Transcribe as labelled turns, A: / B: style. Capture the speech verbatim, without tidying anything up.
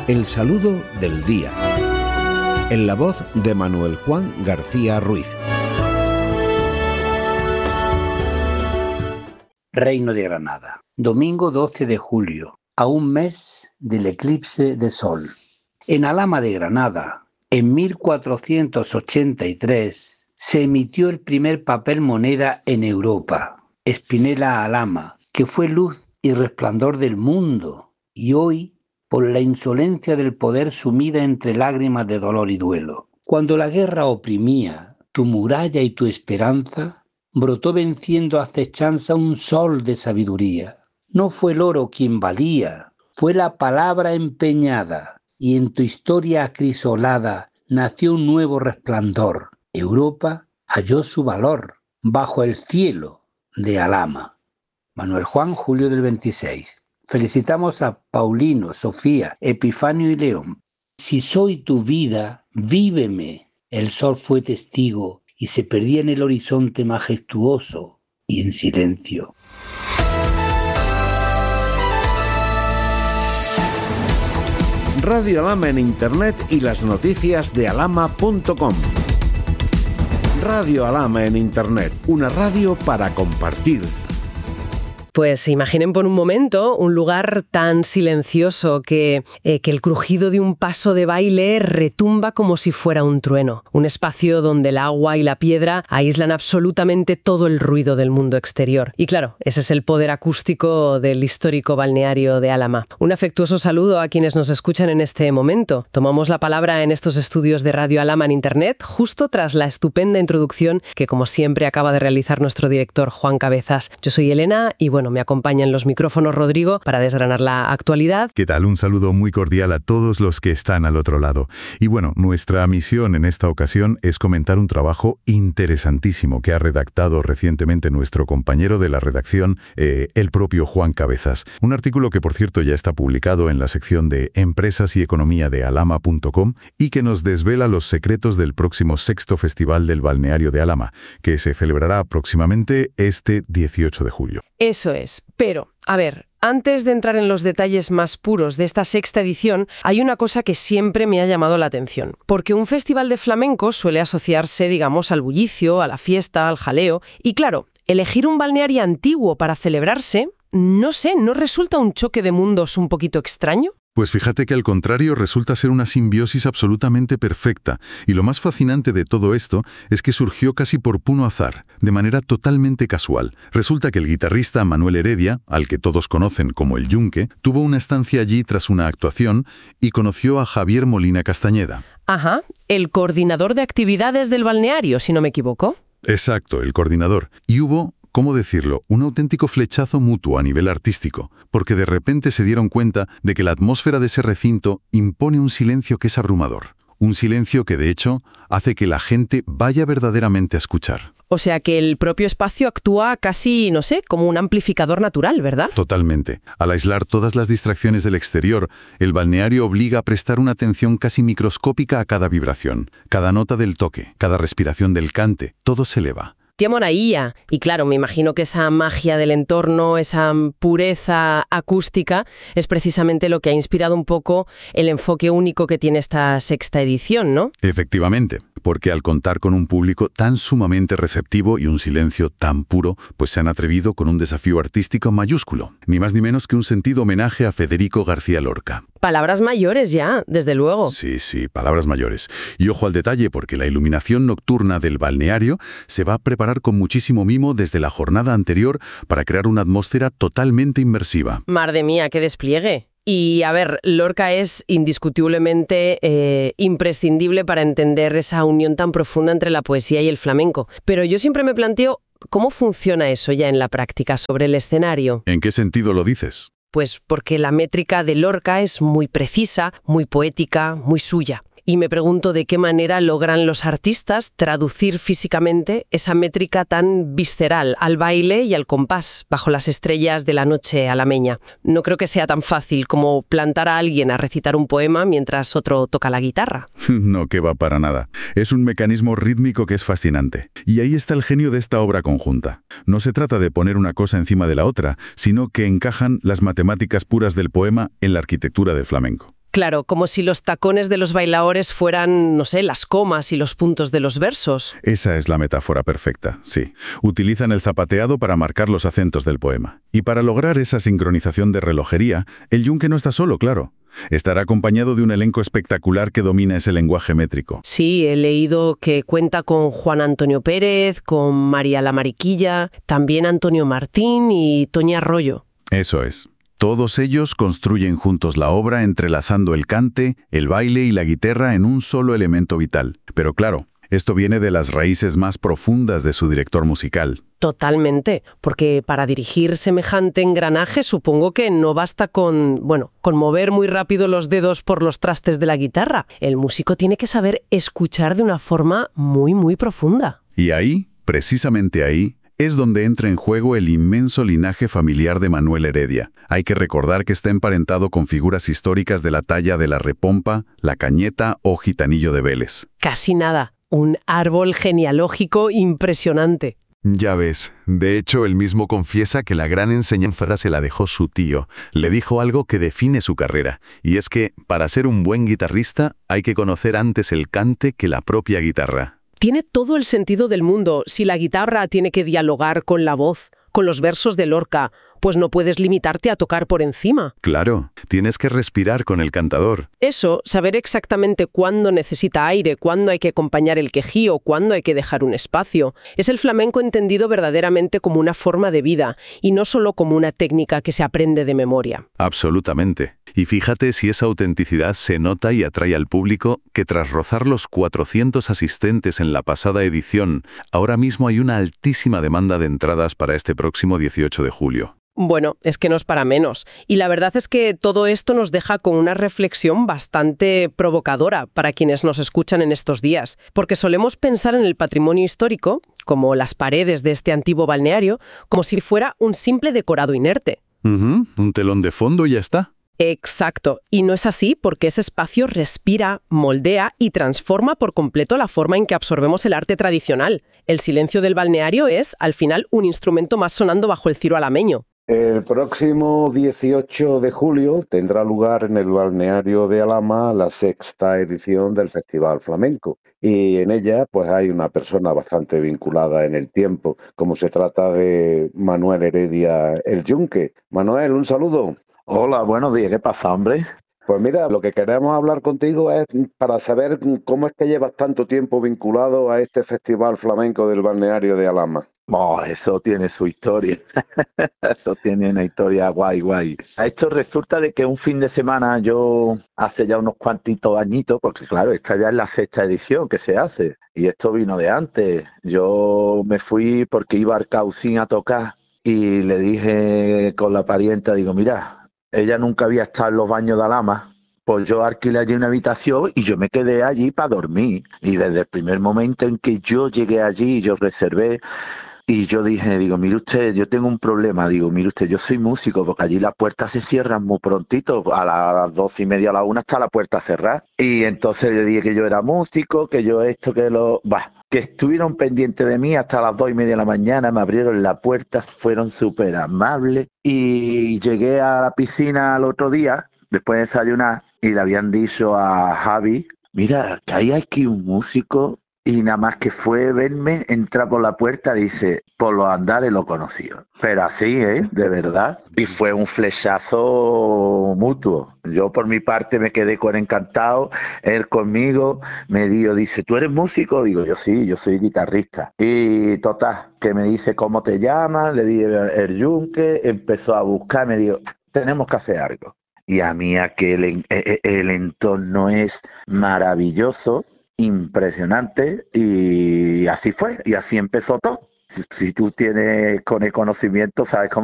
A: El saludo del día. En la voz de Manuel Juan García Ruiz.
B: Reino de Granada. Domingo doce de julio, a un mes del eclipse de sol. En Alhama de Granada, en mil cuatrocientos ochenta y tres, se emitió el primer papel moneda en Europa, Spinella Alhama, que fue luz y resplandor del mundo, y hoy, por la insolencia del poder sumida entre lágrimas de dolor y duelo. Cuando la guerra oprimía tu muralla y tu esperanza, brotó venciendo acechanza un sol de sabiduría. No fue el oro quien valía, fue la palabra empeñada, y en tu historia acrisolada nació un nuevo resplandor. Europa halló su valor bajo el cielo de Alhama. Manuel Juan, julio del veintiséis. Felicitamos a Paulino, Sofía, Epifanio y León. Si soy tu vida, víveme. El sol fue testigo y se perdía en el horizonte majestuoso y en silencio.
A: Radio Alhama en Internet y las noticias de alhama punto com. Radio Alhama en Internet, una radio para compartir.
C: Pues imaginen por un momento un lugar tan silencioso que, eh, que el crujido de un paso de baile retumba como si fuera un trueno. Un espacio donde el agua y la piedra aíslan absolutamente todo el ruido del mundo exterior. Y claro, ese es el poder acústico del histórico balneario de Alhama. Un afectuoso saludo a quienes nos escuchan en este momento. Tomamos la palabra en estos estudios de Radio Alhama en Internet justo tras la estupenda introducción que, como siempre, acaba de realizar nuestro director Juan Cabezas. Yo soy Elena y bueno, me acompaña en los micrófonos Rodrigo para desgranar la actualidad.
D: ¿Qué tal? Un saludo muy cordial a todos los que están al otro lado. Y bueno, nuestra misión en esta ocasión es comentar un trabajo interesantísimo que ha redactado recientemente nuestro compañero de la redacción, eh, el propio Juan Cabezas. Un artículo que, por cierto, ya está publicado en la sección de Empresas y Economía de alhama punto com y que nos desvela los secretos del próximo sexto Festival del Balneario de Alhama, que se celebrará próximamente este dieciocho de julio.
C: Eso es, pero, a ver, antes de entrar en los detalles más puros de esta sexta edición, hay una cosa que siempre me ha llamado la atención. Porque un festival de flamenco suele asociarse, digamos, al bullicio, a la fiesta, al jaleo. Y claro, elegir un balneario antiguo para celebrarse, no sé, ¿no resulta un choque de mundos un poquito extraño?
D: Pues fíjate que al contrario resulta ser una simbiosis absolutamente perfecta, y lo más fascinante de todo esto es que surgió casi por puro azar, de manera totalmente casual. Resulta que el guitarrista Manuel Heredia, al que todos conocen como el Yunque, tuvo una estancia allí tras una actuación y conoció a Javier Molina Castañeda.
C: Ajá, el coordinador de actividades del balneario, si no me equivoco.
D: Exacto, el coordinador. Y hubo, ¿cómo decirlo?, un auténtico flechazo mutuo a nivel artístico, porque de repente se dieron cuenta de que la atmósfera de ese recinto impone un silencio que es abrumador. Un silencio que, de hecho, hace que la gente vaya verdaderamente a escuchar.
C: O sea que el propio espacio actúa casi, no sé, como un amplificador natural, ¿verdad?
D: Totalmente. Al aislar todas las distracciones del exterior, el balneario obliga a prestar una atención casi microscópica a cada vibración, cada nota del toque, cada respiración del cante, todo se eleva.
C: Tía Monaía. Y claro, me imagino que esa magia del entorno, esa pureza acústica, es precisamente lo que ha inspirado un poco el enfoque único que tiene esta sexta edición, ¿no?
D: Efectivamente, porque al contar con un público tan sumamente receptivo y un silencio tan puro, pues se han atrevido con un desafío artístico mayúsculo, ni más ni menos que un sentido homenaje a Federico García Lorca.
C: Palabras mayores ya, desde luego.
D: Sí, sí, palabras mayores. Y ojo al detalle, porque la iluminación nocturna del balneario se va a preparar con muchísimo mimo desde la jornada anterior para crear una atmósfera totalmente inmersiva.
C: Madre mía, qué despliegue. Y a ver, Lorca es indiscutiblemente eh, imprescindible para entender esa unión tan profunda entre la poesía y el flamenco. Pero yo siempre me planteo, ¿cómo funciona eso ya en la práctica sobre el escenario?
D: ¿En qué sentido lo dices?
C: Pues porque la métrica de Lorca es muy precisa, muy poética, muy suya. Y me pregunto de qué manera logran los artistas traducir físicamente esa métrica tan visceral al baile y al compás bajo las estrellas de la noche alameña. No creo que sea tan fácil como plantar a alguien a recitar un poema mientras otro toca la guitarra.
D: No, que va para nada. Es un mecanismo rítmico que es fascinante. Y ahí está el genio de esta obra conjunta. No se trata de poner una cosa encima de la otra, sino que encajan las matemáticas puras del poema en la arquitectura del flamenco.
C: Claro, como si los tacones de los bailaores fueran, no sé, las comas y los puntos de los versos.
D: Esa es la metáfora perfecta, sí. Utilizan el zapateado para marcar los acentos del poema. Y para lograr esa sincronización de relojería, el yunque no está solo, claro. Estará acompañado de un elenco espectacular que domina ese lenguaje métrico.
C: Sí, he leído que cuenta con Juan Antonio Pérez, con María la Mariquilla, también Antonio Martín y Toña Arroyo.
D: Eso es. Todos ellos construyen juntos la obra entrelazando el cante, el baile y la guitarra en un solo elemento vital. Pero claro, esto viene de las raíces más profundas de su director musical.
C: Totalmente, porque para dirigir semejante engranaje supongo que no basta con, bueno, con mover muy rápido los dedos por los trastes de la guitarra. El músico tiene que saber escuchar de una forma muy, muy profunda.
D: Y ahí, precisamente ahí, es donde entra en juego el inmenso linaje familiar de Manuel Heredia. Hay que recordar que está emparentado con figuras históricas de la talla de la Repompa, la Cañeta o Gitanillo de Vélez.
C: Casi nada. Un árbol genealógico impresionante.
E: Ya ves, de hecho él mismo confiesa que la gran enseñanza se la dejó su tío. Le dijo algo que define su carrera, y es que, para ser un buen guitarrista, hay que conocer antes el cante que la propia guitarra.
C: Tiene todo el sentido del mundo. Si la guitarra tiene que dialogar con la voz, con los versos de Lorca, pues no puedes limitarte a tocar por encima.
E: Claro, tienes que respirar con el cantador.
C: Eso, saber exactamente cuándo necesita aire, cuándo hay que acompañar el quejío, cuándo hay que dejar un espacio. Es el flamenco entendido verdaderamente como una forma de vida y no solo como una técnica que se aprende de memoria.
E: Absolutamente. Y fíjate si esa autenticidad se nota y atrae al público, que tras rozar los cuatrocientos asistentes en la pasada edición, ahora mismo hay una altísima demanda de entradas para este próximo dieciocho de julio.
C: Bueno, es que no es para menos. Y la verdad es que todo esto nos deja con una reflexión bastante provocadora para quienes nos escuchan en estos días, porque solemos pensar en el patrimonio histórico, como las paredes de este antiguo balneario, como si fuera un simple decorado inerte.
E: Uh-huh, un telón de fondo y ya está.
C: Exacto, y no es así porque ese espacio respira, moldea y transforma por completo la forma en que absorbemos el arte tradicional. El silencio del balneario es, al final, un instrumento más sonando bajo el ciro alameño.
A: El próximo dieciocho de julio tendrá lugar en el balneario de Alhama la sexta edición del Festival Flamenco. Y en ella pues hay una persona bastante vinculada en el tiempo, como se trata de Manuel Heredia el Yunque. Manuel, un saludo.
F: Hola, buenos días. ¿Qué pasa, hombre?
A: Pues mira, lo que queremos hablar contigo es para saber cómo es que llevas tanto tiempo vinculado a este Festival Flamenco del balneario de Alhama.
F: Oh, eso tiene su historia. Eso tiene una historia guay, guay. Esto resulta de que un fin de semana yo, hace ya unos cuantitos añitos, porque claro, esta ya es la sexta edición que se hace, y esto vino de antes. Yo me fui porque iba al Caucín a tocar y le dije con la parienta, digo, mira, ella nunca había estado en los baños de Alhama, pues yo alquilé allí una habitación y yo me quedé allí para dormir. Y desde el primer momento en que yo llegué allí, yo reservé, y yo dije, digo, mire usted, yo tengo un problema, digo, mire usted, yo soy músico, porque allí las puertas se cierran muy prontito, a las doce y media, a la una está la puerta cerrada. Y entonces le dije que yo era músico, que yo esto, que lo... Bah, que estuvieron pendientes de mí hasta las dos y media de la mañana, me abrieron la puerta, fueron súper amables, y llegué a la piscina al otro día, después de desayunar, y le habían dicho a Javi, mira, que hay aquí un músico. Y nada más que fue verme, entra por la puerta, dice, por los andares lo conoció. Pero así, ¿eh? De verdad. Y fue un flechazo mutuo. Yo por mi parte me quedé con encantado. Él conmigo me dio, dice, ¿tú eres músico? Digo, yo sí, yo soy guitarrista. Y total, que me dice, ¿cómo te llamas? Le dije el Yunque, empezó a buscar, me dijo, tenemos que hacer algo. Y a mí aquel, el, el entorno es maravilloso. Impresionante, y así fue, y así empezó todo. Si, si tú tienes con el conocimiento, sabes cómo